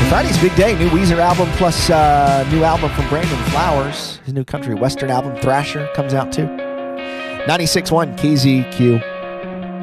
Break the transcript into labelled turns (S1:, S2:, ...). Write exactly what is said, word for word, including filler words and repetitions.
S1: Friday's a big day. New Weezer album plus uh, new album from Brandon Flowers. His new country western album, Thrasher, comes out too. ninety-six point one K Z Q.